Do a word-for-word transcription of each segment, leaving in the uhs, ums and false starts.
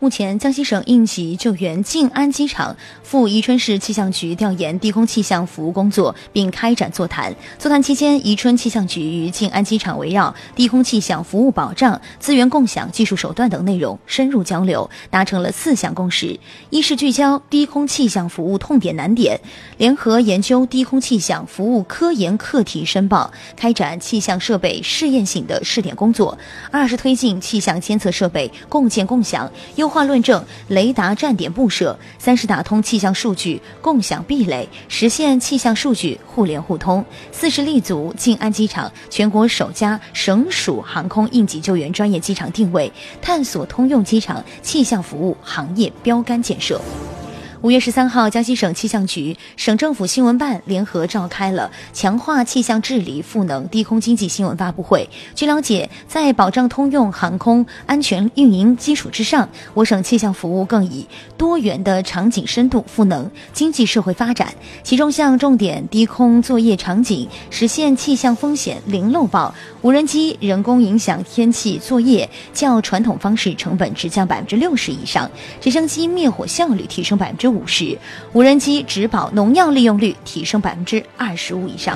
目前，江西省应急救援静安机场赴宜春市气象局调研低空气象服务工作，并开展座谈。座谈期间，宜春气象局与静安机场围绕低空气象服务保障、资源共享、技术手段等内容深入交流，达成了四项共识：一是聚焦低空气象服务痛点难点，联合研究低空气象服务科研课题申报，开展气象设备试验性的试点工作；二是推进气象监测设备共建共享，优化论证雷达站点布设；三是打通气象数据共享壁垒，实现气象数据互联互通；四是立足静安机场全国首家省属航空应急救援专业机场定位，探索通用机场气象服务行业标杆建设。五月十三号，江西省气象局、省政府新闻办联合召开了强化气象治理赋能低空经济新闻发布会。据了解，在保障通用航空安全运营基础之上，我省气象服务更以多元的场景深度赋能经济社会发展。其中项重点低空作业场景实现气象风险零漏报，无人机人工影响天气作业较传统方式成本直降百分之六十以上，直升机灭火效率提升百分之五十，无人机植保农药利用率提升百分之二十五以上。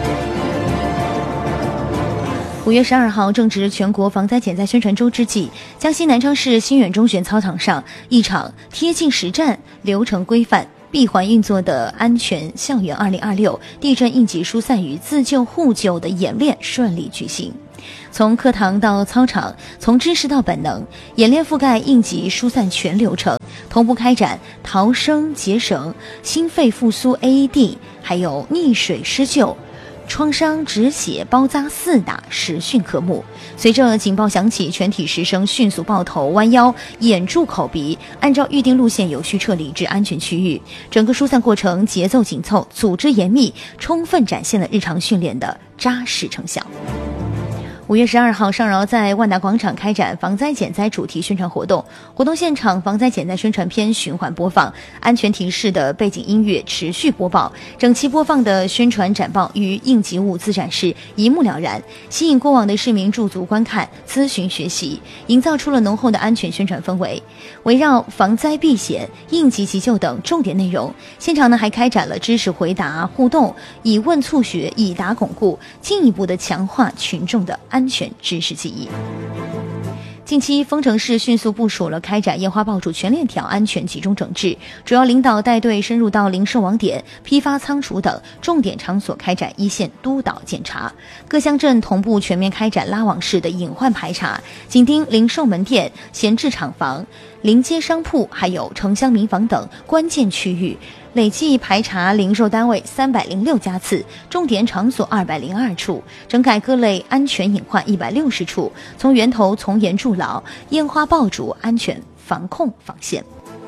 五月十二号，正值全国防灾减灾宣传周之际，江西南昌市新远中学操场上，一场贴近实战、流程规范、闭环运作的安全校园二零二六地震应急疏散与自救互救的演练顺利举行。从课堂到操场，从知识到本能，演练覆盖应急疏散全流程，同步开展逃生结绳、心肺复苏 A E D， 还有溺水施救、创伤止血包扎四大实训科目。随着警报响起，全体师生迅速抱头弯腰，掩住口鼻，按照预定路线有序撤离至安全区域。整个疏散过程节奏紧凑，组织严密，充分展现了日常训练的扎实成效。五月十二号，上饶在万达广场开展防灾减灾主题宣传活动。活动现场，防灾减灾宣传片循环播放，安全提示的背景音乐持续播报，整期播放的宣传展报与应急物资展示一目了然，吸引过往的市民驻足观看、咨询学习，营造出了浓厚的安全宣传氛围。围绕防灾避险、应急急救等重点内容，现场呢还开展了知识回答互动，以问促学，以答巩固，进一步的强化群众的安全知识记忆。近期，丰城市迅速部署了开展烟花爆竹全链条安全集中整治，主要领导带队深入到零售网点、批发仓储等重点场所开展一线督导检查，各乡镇同步全面开展拉网式的隐患排查，紧盯零售门店、闲置厂房、临街商铺，还有城乡民房等关键区域，累计排查零售单位三百零六家次，重点场所二百零二处，整改各类安全隐患一百六十处，从源头从严筑牢，烟花爆竹安全防控防线。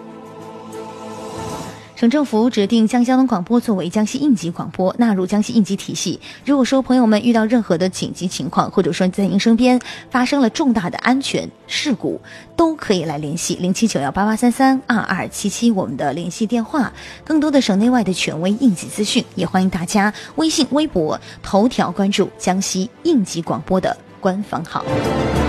省政府指定江西交通广播作为江西应急广播，纳入江西应急体系。如果说朋友们遇到任何的紧急情况，或者说在您身边发生了重大的安全事故，都可以来联系零七九幺八八三三二二七七我们的联系电话。更多的省内外的权威应急资讯，也欢迎大家微信、微博、头条关注江西应急广播的官方号。